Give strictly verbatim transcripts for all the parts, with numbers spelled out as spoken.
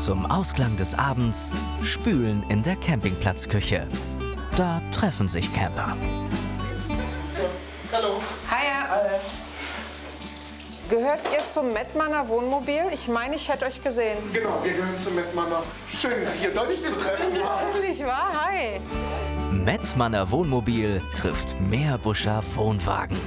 Zum Ausklang des Abends spülen in der Campingplatzküche. Da treffen sich Camper. Hallo. Hi. Gehört ihr zum Mettmanner Wohnmobil? Ich meine, ich hätte euch gesehen. Genau, wir gehören zum Mettmanner. Schön, hier deutlich zu treffen. Wirklich wahr? Hi. Mettmanner Wohnmobil trifft Meerbuscher Wohnwagen.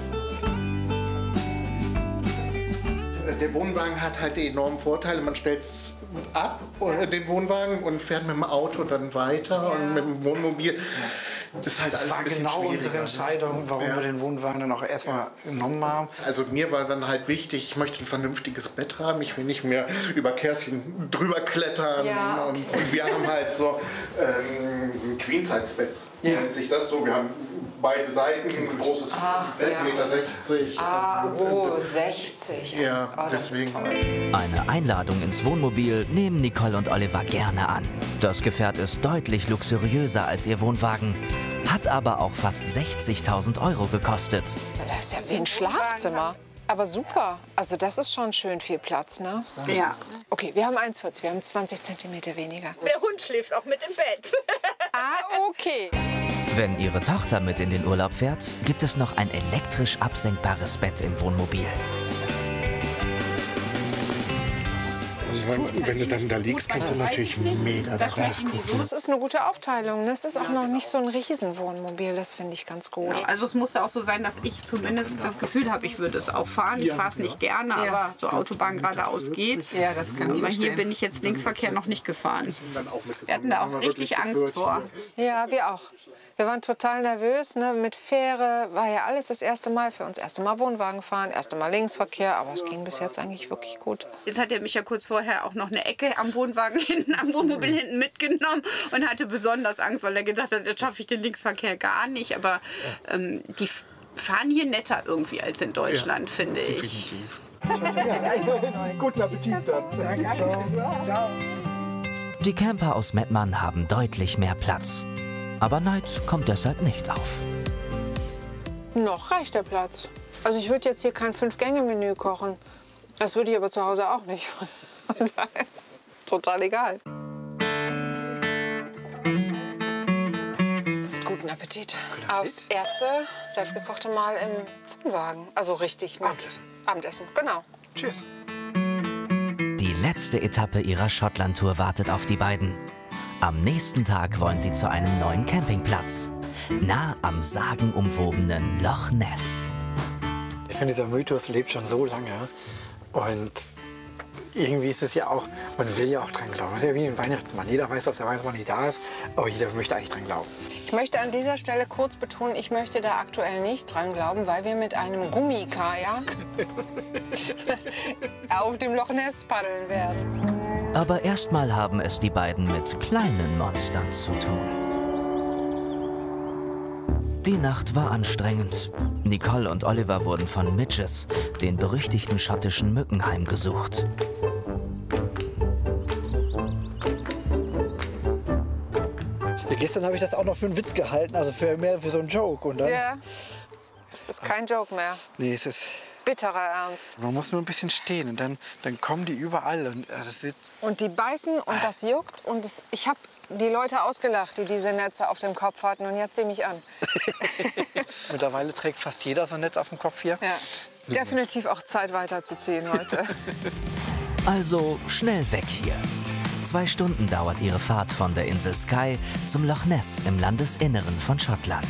Der Wohnwagen hat halt die enormen Vorteile. Man stellt es ab, ja. den Wohnwagen, und fährt mit dem Auto dann weiter. Ja. Und mit dem Wohnmobil. Das ist halt das alles war ein bisschen genau unsere Entscheidung, warum ja. wir den Wohnwagen dann auch erstmal genommen haben. Also mir war dann halt wichtig, ich möchte ein vernünftiges Bett haben. Ich will nicht mehr über Kerstin drüber klettern. Ja, okay. und, und wir haben halt so ähm, ein Queen-Size-Bett. Ja. Nennt sich das so. Wir haben beide Seiten, ein großes ah, Bett, ja. Meter sechzig. Ah, oh, sechzig. Ja, oh, deswegen. Eine Einladung ins Wohnmobil nehmen Nicole und Oliver gerne an. Das Gefährt ist deutlich luxuriöser als ihr Wohnwagen, hat aber auch fast sechzigtausend Euro gekostet. Das ist ja wie ein Schlafzimmer. Aber super. Also das ist schon schön viel Platz, ne? Ja. Okay, wir haben eins vierzig, wir haben zwanzig Zentimeter weniger. Der Hund schläft auch mit im Bett. Ah, okay. Wenn ihre Tochter mit in den Urlaub fährt, gibt es noch ein elektrisch absenkbares Bett im Wohnmobil. Wenn du dann da liegst, kannst du natürlich mega da rausgucken. Das ist eine gute Aufteilung. Das ist auch noch nicht so ein Riesenwohnmobil. Das finde ich ganz gut. Also es musste auch so sein, dass ich zumindest das Gefühl habe, ich würde es auch fahren. Ich fahre es nicht gerne, Ja. aber so Autobahn geradeaus geht. Ja, das kann ich Aber hier verstehen. bin ich jetzt Linksverkehr noch nicht gefahren. Wir hatten da auch richtig Angst vor. Ja, wir auch. Wir waren total nervös. Ne? Mit Fähre war ja alles das erste Mal für uns. Erste Mal Wohnwagen fahren, erste Mal Linksverkehr. Aber es ging bis jetzt eigentlich wirklich gut. Jetzt hat er mich ja kurz vorher auch noch eine Ecke am Wohnwagen hinten, am Wohnmobil hinten mitgenommen und hatte besonders Angst, weil er gedacht hat, jetzt schaffe ich den Linksverkehr gar nicht. Aber ähm, die fahren hier netter irgendwie als in Deutschland, ja, finde ich. Guten Appetit dann. Ciao. Die Camper aus Mettmann haben deutlich mehr Platz. Aber Neid kommt deshalb nicht auf. Noch reicht der Platz. Also ich würde jetzt hier kein Fünf-Gänge-Menü kochen. Das würde ich aber zu Hause auch nicht. Von daher total egal. Guten Appetit. Aufs erste selbstgekochte Mal im Wohnwagen. Also richtig mit Abendessen. Abendessen. Genau. Tschüss. Die letzte Etappe ihrer Schottland-Tour wartet auf die beiden. Am nächsten Tag wollen sie zu einem neuen Campingplatz. Nah am sagenumwobenen Loch Ness. Ich finde, dieser Mythos lebt schon so lange. Und irgendwie ist es ja auch, man will ja auch dran glauben. Es ist ja wie ein Weihnachtsmann. Jeder weiß, dass der Weihnachtsmann nicht da ist, aber jeder möchte eigentlich dran glauben. Ich möchte an dieser Stelle kurz betonen, ich möchte da aktuell nicht dran glauben, weil wir mit einem Gummikajak auf dem Loch Ness paddeln werden. Aber erstmal haben es die beiden mit kleinen Monstern zu tun. Die Nacht war anstrengend. Nicole und Oliver wurden von Midges, den berüchtigten schottischen Mücken, heimgesucht. Ja, gestern habe ich das auch noch für einen Witz gehalten, also für mehr für so einen Joke. Und dann, Ja, das ist kein Joke mehr. Nee, es ist, Bitterer Ernst. man muss nur ein bisschen stehen und dann, dann kommen die überall. Und äh, das wird Und die beißen und das juckt. Und das, ich habe die Leute ausgelacht, die diese Netze auf dem Kopf hatten. Und jetzt sieh mich an. Mittlerweile trägt fast jeder so ein Netz auf dem Kopf hier. Ja. Definitiv auch Zeit weiterzuziehen heute. Also schnell weg hier. Zwei Stunden dauert ihre Fahrt von der Insel Skye zum Loch Ness im Landesinneren von Schottland.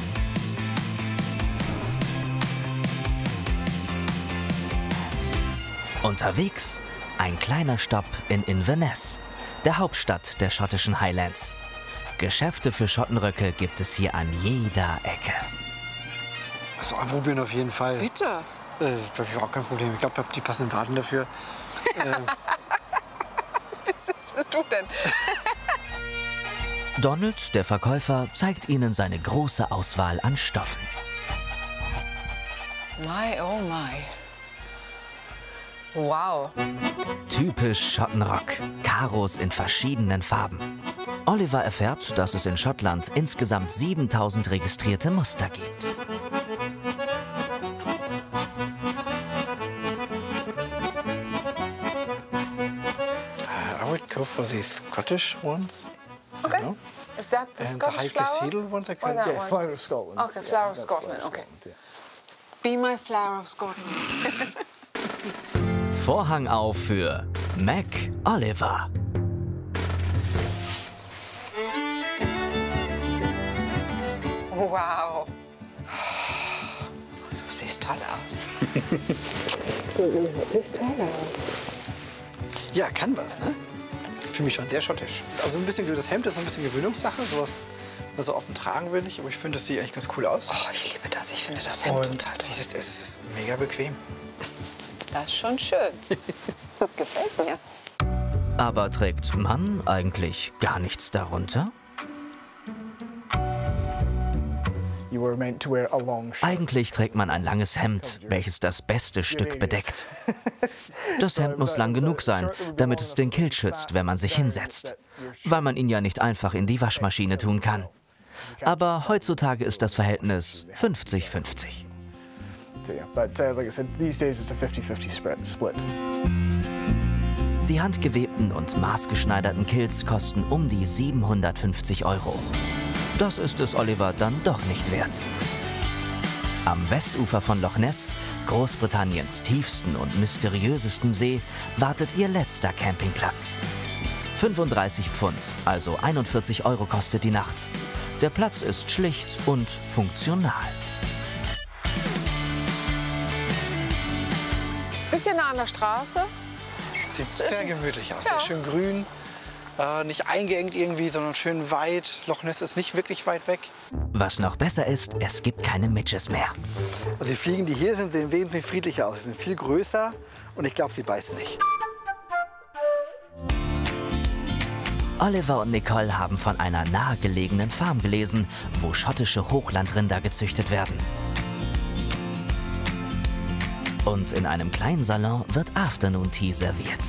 Unterwegs ein kleiner Stopp in Inverness, der Hauptstadt der schottischen Highlands. Geschäfte für Schottenröcke gibt es hier an jeder Ecke. Also anprobieren auf jeden Fall. Bitte. Äh, das ist auch kein Problem. Ich glaube, ich habe die passenden Waden dafür. ähm. Was bist, was bist du denn? Donald, der Verkäufer, zeigt ihnen seine große Auswahl an Stoffen. My, oh my. Wow. Typisch Schottenrock, Karos in verschiedenen Farben. Oliver erfährt, dass es in Schottland insgesamt siebentausend registrierte Muster gibt. I would go for the Scottish ones. Okay. You know? Is that the And the Scottish flower? High ones I Or can that get. one? Flower of Scotland. Okay, flower of Scotland. Okay. Be my flower of Scotland. Vorhang auf für Mac Oliver. Wow. Du siehst toll aus. Ja, kann was, ne? Ich fühle mich schon sehr schottisch. Also ein bisschen, das Hemd ist so ein bisschen Gewöhnungssache, sowas, was so offen tragen will ich, aber ich finde, das sieht eigentlich ganz cool aus. Oh, ich liebe das. Ich finde das Hemd Und total es ist, es ist mega bequem. Das ist schon schön. Das gefällt mir. Aber trägt Mann eigentlich gar nichts darunter? You were meant to wear a long shirt. Eigentlich trägt man ein langes Hemd, welches das beste Stück bedeckt. Das Hemd muss lang genug sein, damit es den Kilt schützt, wenn man sich hinsetzt. Weil man ihn ja nicht einfach in die Waschmaschine tun kann. Aber heutzutage ist das Verhältnis fünfzig fünfzig. So, yeah. But uh, like I said, these days it's a fifty fifty split. Die handgewebten und maßgeschneiderten Kilts kosten um die siebenhundertfünfzig Euro. Das ist es Oliver dann doch nicht wert. Am Westufer von Loch Ness, Großbritanniens tiefsten und mysteriösesten See, wartet ihr letzter Campingplatz. fünfunddreißig Pfund, also einundvierzig Euro kostet die Nacht. Der Platz ist schlicht und funktional. Bisschen nah an der Straße. Sieht sehr gemütlich aus, Ja. sehr schön grün. Äh, nicht eingeengt irgendwie, sondern schön weit. Loch Ness ist nicht wirklich weit weg. Was noch besser ist, es gibt keine Midges mehr. Und die Fliegen, die hier sind, sehen wesentlich friedlicher aus. Sie sind viel größer und ich glaube, sie beißen nicht. Oliver und Nicole haben von einer nahegelegenen Farm gelesen, wo schottische Hochlandrinder gezüchtet werden. Und in einem kleinen Salon wird Afternoon Tea serviert.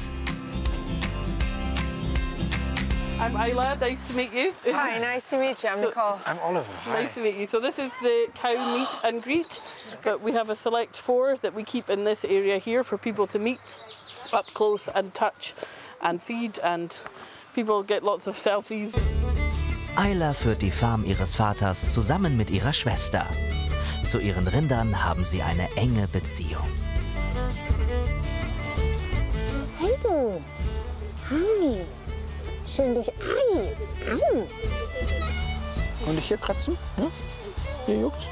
I'm Isla, nice to meet you. Hi, nice to meet you. I'm Nicole. I'm Oliver. Nice to meet you. So this is the cow meet and greet, but we have a select four that we keep in this area here for people to meet up close and touch and feed, and people get lots of selfies. Isla führt die Farm ihres Vaters zusammen mit ihrer Schwester. Zu ihren Rindern haben sie eine enge Beziehung. Hey du! Hi! Schön dich ei! Au! Und nicht hier kratzen? Ja? Hier juckt.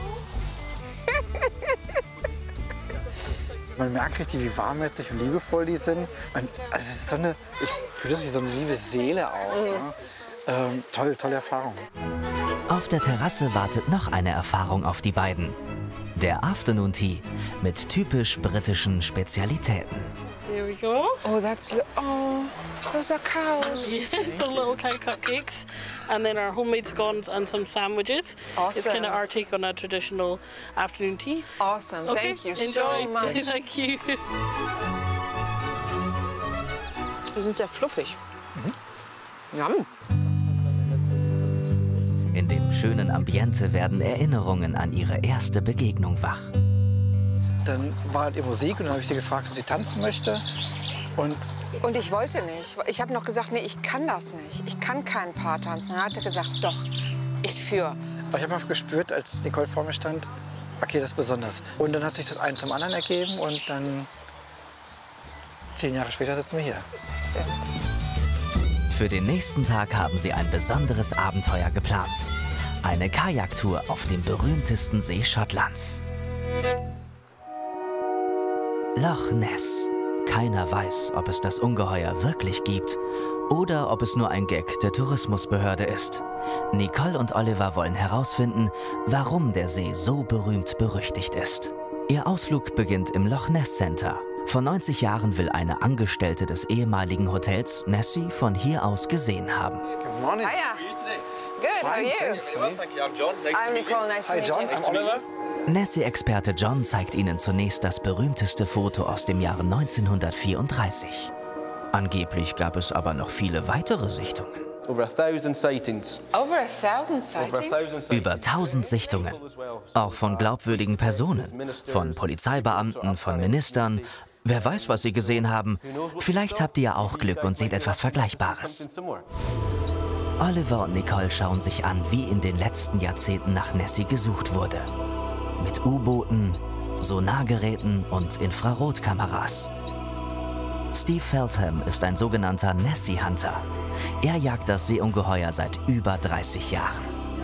Man merkt richtig, wie warmherzig und liebevoll die sind. Man, also es ist so eine, ich fühle das wie so eine liebe Seele auch. Mhm. Ne? Ähm, toll, tolle Erfahrung. Auf der Terrasse wartet noch eine Erfahrung auf die beiden. Der Afternoon Tea mit typisch britischen Spezialitäten. There we go. Oh, that's li- oh, those are cows. The little cow cupcakes, and then our homemade scones and some sandwiches. It's Awesome. kind of our take on a traditional afternoon tea. Awesome. Okay, Thank you enjoy. so much. Thank you. Die sind sehr fluffig. Mhm. Yum. In dem schönen Ambiente werden Erinnerungen an ihre erste Begegnung wach. Dann war halt ihr Musik und dann habe ich sie gefragt, ob sie tanzen möchte. Und Und ich wollte nicht. Ich habe noch gesagt, nee, ich kann das nicht. Ich kann keinen Paar tanzen. Dann hat er gesagt, doch, ich führe. aber ich habe einfach gespürt, als Nicole vor mir stand, okay, das ist besonders. Und dann hat sich das eine zum anderen ergeben und dann zehn Jahre später sitzen wir hier. Stimmt. Für den nächsten Tag haben sie ein besonderes Abenteuer geplant. Eine Kajaktour auf dem berühmtesten See Schottlands. Loch Ness. Keiner weiß, ob es das Ungeheuer wirklich gibt oder ob es nur ein Gag der Tourismusbehörde ist. Nicole und Oliver wollen herausfinden, warum der See so berühmt berüchtigt ist. Ihr Ausflug beginnt im Loch Ness Center. Vor neunzig Jahren will eine Angestellte des ehemaligen Hotels Nessie von hier aus gesehen haben. Good morning. Hiya. Good, how are you? Thank you. I'm John. Nice I'm Nicole, nice to Hi meet John, you. I'm Oliver. Nessie-Experte John zeigt ihnen zunächst das berühmteste Foto aus dem Jahre neunzehnhundertvierunddreißig. Angeblich gab es aber noch viele weitere Sichtungen. Over a thousand sightings. Over a thousand Over a sightings? thousand sightings. Über tausend Sichtungen. Auch von glaubwürdigen Personen, von Polizeibeamten, von Ministern Wer weiß, was Sie gesehen haben. Vielleicht habt ihr ja auch Glück und seht etwas Vergleichbares. Oliver und Nicole schauen sich an, wie in den letzten Jahrzehnten nach Nessie gesucht wurde. Mit U-Booten, Sonargeräten und Infrarotkameras. Steve Feltham ist ein sogenannter Nessie-Hunter. Er jagt das Seeungeheuer seit über dreißig Jahren.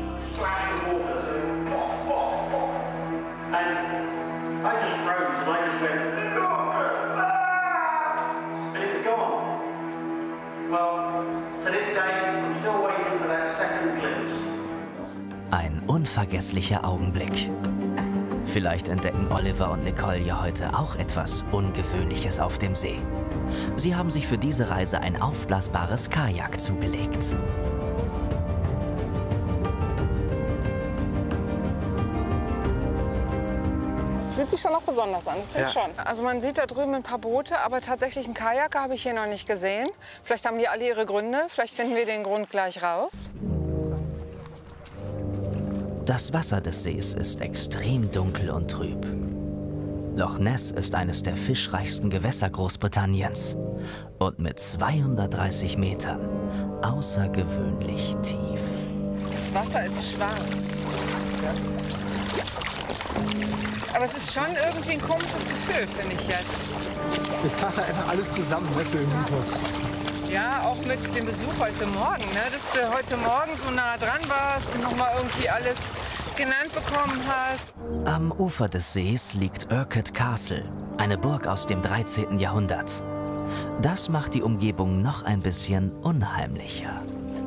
Ein unvergesslicher Augenblick. Vielleicht entdecken Oliver und Nicole ja heute auch etwas Ungewöhnliches auf dem See. Sie haben sich für diese Reise ein aufblasbares Kajak zugelegt. Das fühlt sich schon noch besonders an, das finde ich Ja. schon. Also man sieht da drüben ein paar Boote, aber tatsächlich einen Kajak habe ich hier noch nicht gesehen. Vielleicht haben die alle ihre Gründe, vielleicht finden wir den Grund gleich raus. Das Wasser des Sees ist extrem dunkel und trüb. Loch Ness ist eines der fischreichsten Gewässer Großbritanniens und mit zweihundertdreißig Metern außergewöhnlich tief. Das Wasser ist schwarz. Aber es ist schon irgendwie ein komisches Gefühl, finde ich jetzt. Es passt halt einfach alles zusammen, ne, für den Mythos. Ja, auch mit dem Besuch heute Morgen, ne? Dass du heute Morgen so nah dran warst und noch mal irgendwie alles genannt bekommen hast. Am Ufer des Sees liegt Urquhart Castle, eine Burg aus dem dreizehnten Jahrhundert. Das macht die Umgebung noch ein bisschen unheimlicher.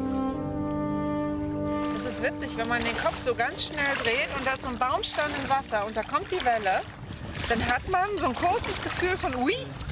Das ist witzig, wenn man den Kopf so ganz schnell dreht und da ist so ein Baumstamm im Wasser und da kommt die Welle, dann hat man so ein kurzes Gefühl von ui.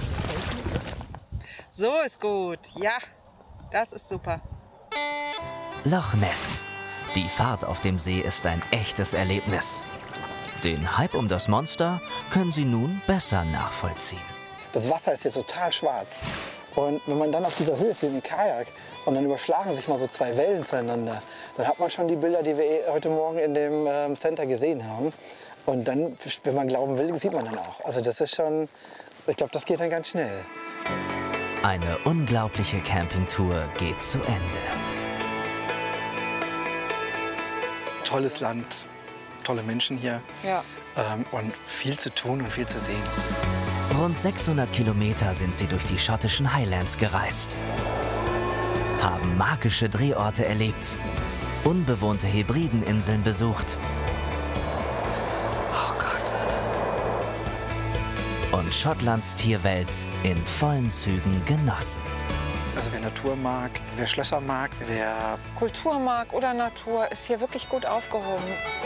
So ist gut, ja, das ist super. Loch Ness. Die Fahrt auf dem See ist ein echtes Erlebnis. Den Hype um das Monster können Sie nun besser nachvollziehen. Das Wasser ist hier total schwarz. Und wenn man dann auf dieser Höhe ist wie im Kajak und dann überschlagen sich mal so zwei Wellen zueinander, dann hat man schon die Bilder, die wir heute Morgen in dem ähm, Center gesehen haben. Und dann, wenn man glauben will, sieht man dann auch. Also das ist schon, ich glaube, das geht dann ganz schnell. Eine unglaubliche Campingtour geht zu Ende. Tolles Land, tolle Menschen hier Ja. ähm, und viel zu tun und viel zu sehen. Rund sechshundert Kilometer sind sie durch die schottischen Highlands gereist, haben magische Drehorte erlebt, unbewohnte Hebrideninseln besucht Oh Gott. und Schottlands Tierwelt in vollen Zügen genossen. Also wer Natur mag, wer Schlösser mag, wer Kultur mag oder Natur, ist hier wirklich gut aufgehoben.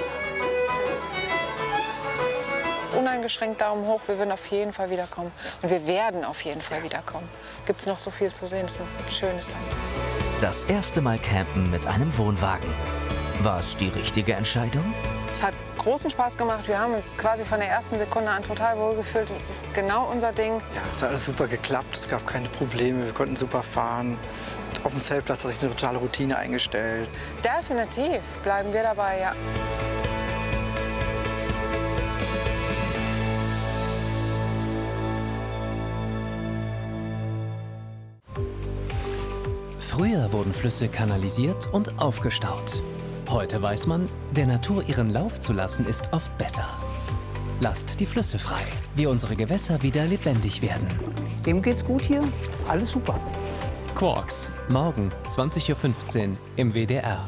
Uneingeschränkt Daumen hoch, wir würden auf jeden Fall wiederkommen. Und wir werden auf jeden Fall wiederkommen. Gibt es noch so viel zu sehen, es ist ein schönes Land. Das erste Mal campen mit einem Wohnwagen. War es die richtige Entscheidung? Es hat großen Spaß gemacht. Wir haben uns quasi von der ersten Sekunde an total wohlgefühlt. Es ist genau unser Ding. Ja, es hat alles super geklappt, es gab keine Probleme, wir konnten super fahren. Auf dem Zeltplatz hat sich eine totale Routine eingestellt. Definitiv bleiben wir dabei, ja. Früher wurden Flüsse kanalisiert und aufgestaut. Heute weiß man, der Natur ihren Lauf zu lassen, ist oft besser. Lasst die Flüsse frei, wie unsere Gewässer wieder lebendig werden. Dem geht's gut hier, alles super. Quarks, morgen zwanzig Uhr fünfzehn im W D R.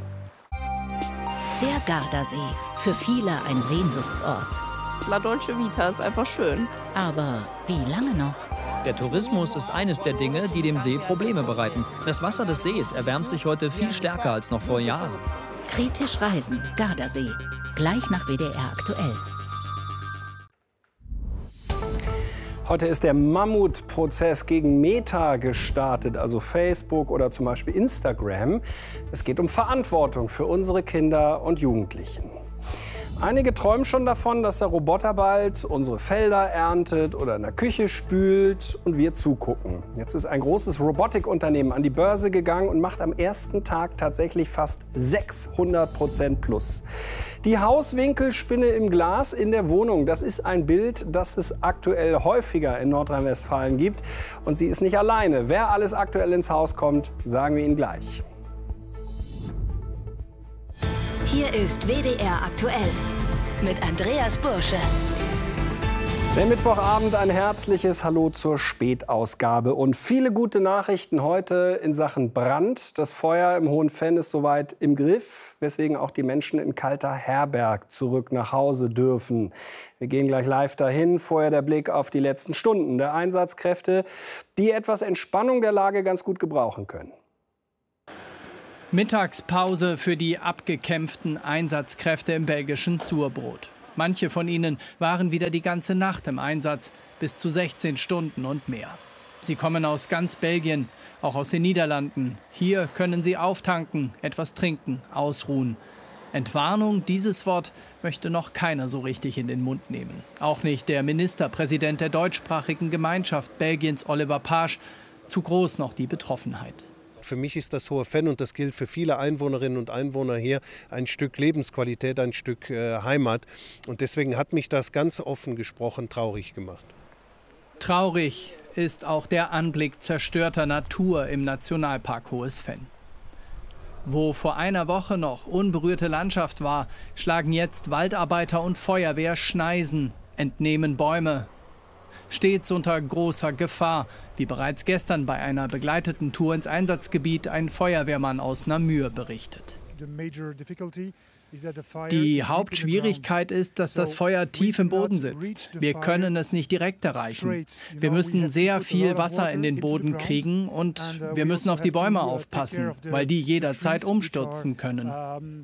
Der Gardasee, für viele ein Sehnsuchtsort. La Dolce Vita ist einfach schön. Aber wie lange noch? Der Tourismus ist eines der Dinge, die dem See Probleme bereiten. Das Wasser des Sees erwärmt sich heute viel stärker als noch vor Jahren. Kritisch reisen, Gardasee. Gleich nach W D R aktuell. Heute ist der Mammutprozess gegen Meta gestartet, also Facebook oder zum Beispiel Instagram. Es geht um Verantwortung für unsere Kinder und Jugendlichen. Einige träumen schon davon, dass der Roboter bald unsere Felder erntet oder in der Küche spült und wir zugucken. Jetzt ist ein großes Robotikunternehmen an die Börse gegangen und macht am ersten Tag tatsächlich fast sechshundert Prozent plus. Die Hauswinkelspinne im Glas in der Wohnung, das ist ein Bild, das es aktuell häufiger in Nordrhein-Westfalen gibt. Und sie ist nicht alleine. Wer alles aktuell ins Haus kommt, sagen wir Ihnen gleich. Hier ist W D R aktuell mit Andreas Bursche. Der Mittwochabend, ein herzliches Hallo zur Spätausgabe und viele gute Nachrichten heute in Sachen Brand. Das Feuer im Hohen Venn ist soweit im Griff, weswegen auch die Menschen in Kalter-Herberg zurück nach Hause dürfen. Wir gehen gleich live dahin. Vorher der Blick auf die letzten Stunden der Einsatzkräfte, die etwas Entspannung der Lage ganz gut gebrauchen können. Mittagspause für die abgekämpften Einsatzkräfte im belgischen Surbrot. Manche von ihnen waren wieder die ganze Nacht im Einsatz, bis zu sechzehn Stunden und mehr. Sie kommen aus ganz Belgien, auch aus den Niederlanden. Hier können sie auftanken, etwas trinken, ausruhen. Entwarnung, dieses Wort möchte noch keiner so richtig in den Mund nehmen. Auch nicht der Ministerpräsident der deutschsprachigen Gemeinschaft Belgiens, Oliver Paasch. Zu groß noch die Betroffenheit. Für mich ist das Hohe Venn, und das gilt für viele Einwohnerinnen und Einwohner hier, ein Stück Lebensqualität, ein Stück äh, Heimat. Und deswegen hat mich das ganz offen gesprochen traurig gemacht. Traurig ist auch der Anblick zerstörter Natur im Nationalpark Hohes Venn. Wo vor einer Woche noch unberührte Landschaft war, schlagen jetzt Waldarbeiter und Feuerwehr Schneisen, entnehmen Bäume. Stets unter großer Gefahr, wie bereits gestern bei einer begleiteten Tour ins Einsatzgebiet ein Feuerwehrmann aus Namur berichtet. Die Hauptschwierigkeit ist, dass das Feuer tief im Boden sitzt. Wir können es nicht direkt erreichen. Wir müssen sehr viel Wasser in den Boden kriegen und wir müssen auf die Bäume aufpassen, weil die jederzeit umstürzen können.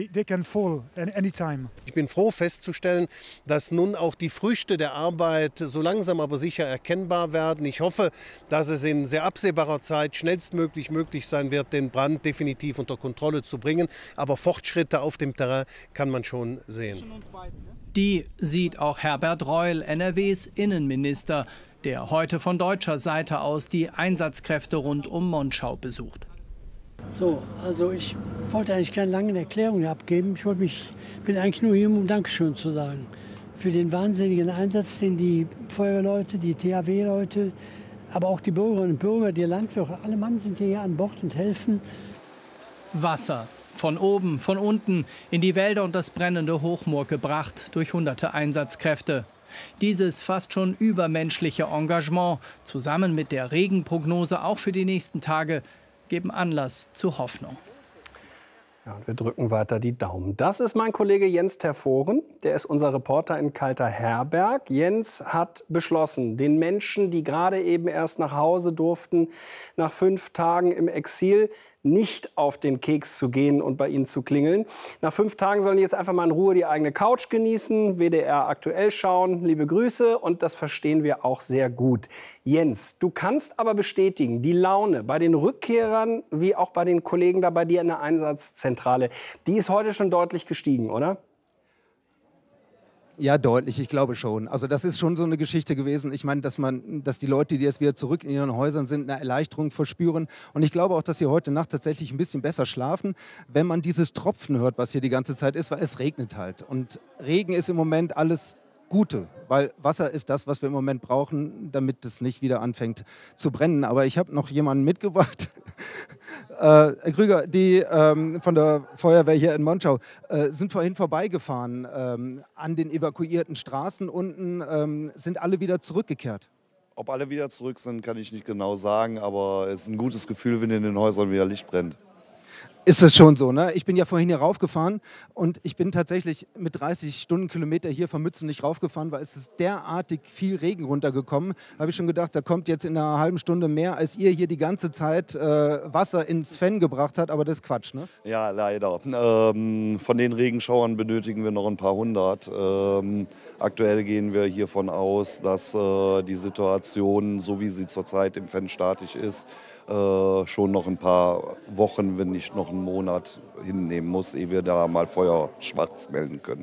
Ich bin froh festzustellen, dass nun auch die Früchte der Arbeit so langsam aber sicher erkennbar werden. Ich hoffe, dass es in sehr absehbarer Zeit schnellstmöglich möglich sein wird, den Brand definitiv unter Kontrolle zu bringen. Aber Fortschritte auf dem Terrain kann man schon sehen. Die sieht auch Herbert Reul, N R Ws Innenminister, der heute von deutscher Seite aus die Einsatzkräfte rund um Monschau besucht. So, also ich wollte eigentlich keine langen Erklärungen abgeben. Ich wollte mich, bin eigentlich nur hier, um Dankeschön zu sagen. Für den wahnsinnigen Einsatz, den die Feuerwehrleute, die T H W-Leute, aber auch die Bürgerinnen und Bürger, die Landwirte, alle Mann sind hier an Bord und helfen. Wasser, von oben, von unten, in die Wälder und das brennende Hochmoor gebracht durch hunderte Einsatzkräfte. Dieses fast schon übermenschliche Engagement, zusammen mit der Regenprognose auch für die nächsten Tage, geben Anlass zu Hoffnung. Ja, und wir drücken weiter die Daumen. Das ist mein Kollege Jens Terforen. Der ist unser Reporter in Kalter-Herberg. Jens hat beschlossen, den Menschen, die gerade eben erst nach Hause durften, nach fünf Tagen im Exil, nicht auf den Keks zu gehen und bei ihnen zu klingeln. Nach fünf Tagen sollen die jetzt einfach mal in Ruhe die eigene Couch genießen, W D R aktuell schauen. Liebe Grüße, und das verstehen wir auch sehr gut. Jens, du kannst aber bestätigen, die Laune bei den Rückkehrern wie auch bei den Kollegen da bei dir in der Einsatzzentrale, die ist heute schon deutlich gestiegen, oder? Ja, deutlich, ich glaube schon. Also das ist schon so eine Geschichte gewesen. Ich meine, dass man, dass die Leute, die jetzt wieder zurück in ihren Häusern sind, eine Erleichterung verspüren. Und ich glaube auch, dass sie heute Nacht tatsächlich ein bisschen besser schlafen, wenn man dieses Tropfen hört, was hier die ganze Zeit ist, weil es regnet halt. Und Regen ist im Moment alles Gute, weil Wasser ist das, was wir im Moment brauchen, damit es nicht wieder anfängt zu brennen. Aber ich habe noch jemanden mitgebracht. Äh, Herr Krüger, die ähm, von der Feuerwehr hier in Monschau äh, sind vorhin vorbeigefahren ähm, an den evakuierten Straßen. Unten ähm, sind alle wieder zurückgekehrt. Ob alle wieder zurück sind, kann ich nicht genau sagen, aber es ist ein gutes Gefühl, wenn in den Häusern wieder Licht brennt. Ist es schon so, ne? Ich bin ja vorhin hier raufgefahren und ich bin tatsächlich mit dreißig Stundenkilometer hier von Mützenich raufgefahren, weil es ist derartig viel Regen runtergekommen. Da habe ich schon gedacht, da kommt jetzt in einer halben Stunde mehr, als ihr hier die ganze Zeit äh, Wasser ins Venn gebracht habt, aber das ist Quatsch, ne? Ja, leider. Ähm, von den Regenschauern benötigen wir noch ein paar hundert. Ähm, aktuell gehen wir hiervon aus, dass äh, die Situation, so wie sie zurzeit im Venn statisch ist, Äh, schon noch ein paar Wochen, wenn nicht noch einen Monat hinnehmen muss, ehe wir da mal Feuer schwarz melden können.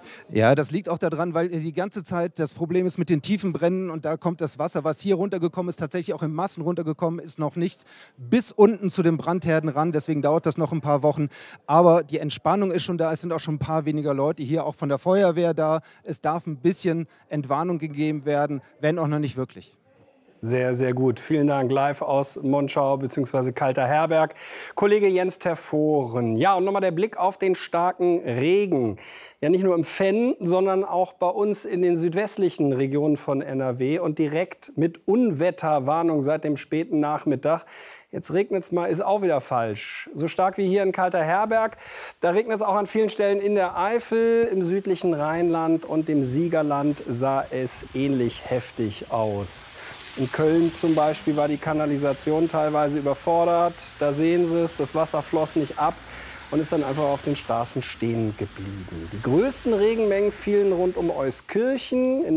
Ja, das liegt auch daran, weil die ganze Zeit das Problem ist mit den tiefen Bränden und da kommt das Wasser, was hier runtergekommen ist, tatsächlich auch in Massen runtergekommen, ist noch nicht bis unten zu den Brandherden ran. Deswegen dauert das noch ein paar Wochen. Aber die Entspannung ist schon da. Es sind auch schon ein paar weniger Leute hier, auch von der Feuerwehr da. Es darf ein bisschen Entwarnung gegeben werden, wenn auch noch nicht wirklich. Sehr, sehr gut. Vielen Dank. Live aus Monschau bzw. Kalter Herberg. Kollege Jens Terforen. Ja, und nochmal der Blick auf den starken Regen. Ja, nicht nur im Venn, sondern auch bei uns in den südwestlichen Regionen von N R W und direkt mit Unwetterwarnung seit dem späten Nachmittag. Jetzt regnet es mal, ist auch wieder falsch. So stark wie hier in Kalter Herberg. Da regnet es auch an vielen Stellen in der Eifel, im südlichen Rheinland und im Siegerland sah es ähnlich heftig aus. In Köln zum Beispiel war die Kanalisation teilweise überfordert. Da sehen Sie es, das Wasser floss nicht ab und ist dann einfach auf den Straßen stehen geblieben. Die größten Regenmengen fielen rund um Euskirchen. In